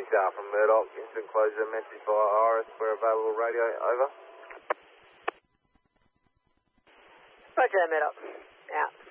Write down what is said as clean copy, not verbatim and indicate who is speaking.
Speaker 1: Gar from Murdoch. Instant closure message via Iris. We're available radio. Over.
Speaker 2: Roger, Murdoch. Out.